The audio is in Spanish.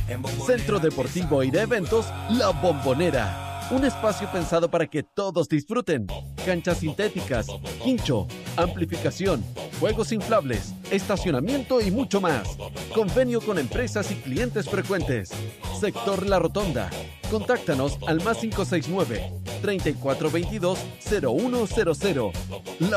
Centro Deportivo y de Eventos La Bombonera. Un espacio pensado para que todos disfruten. Canchas sintéticas, quincho, amplificación, juegos inflables, estacionamiento y mucho más. Convenio con empresas y clientes frecuentes. Sector La Rotonda. Contáctanos al +569 3422 0100.